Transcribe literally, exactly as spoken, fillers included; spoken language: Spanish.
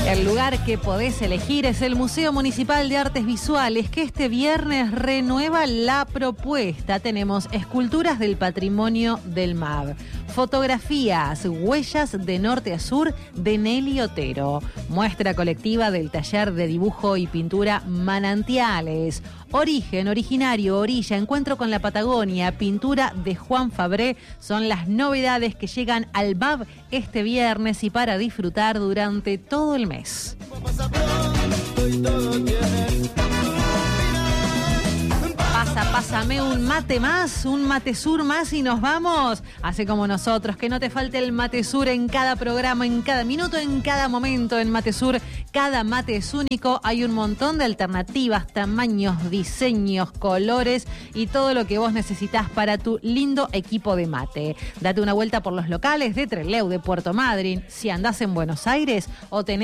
El lugar que podés elegir es el Museo Municipal de Artes Visuales, que este viernes renueva la propuesta. Tenemos esculturas del patrimonio del M A V, fotografías, huellas de norte a sur de Nelly Otero, muestra colectiva del taller de dibujo y pintura Manantiales, origen, originario, orilla, encuentro con la Patagonia, pintura de Juan Fabré, son las novedades que llegan al M A V este viernes y para disfrutar durante todo el mes. Pasa, pásame un mate más, un mate sur más y nos vamos. Hace como nosotros, que no te falte el mate sur en cada programa, en cada minuto, en cada momento. En Mate Sur, cada mate es único. Hay un montón de alternativas, tamaños, diseños, colores y todo lo que vos necesitas para tu lindo equipo de mate. Date una vuelta por los locales de Trelew, de Puerto Madryn. Si andás en Buenos Aires o tenés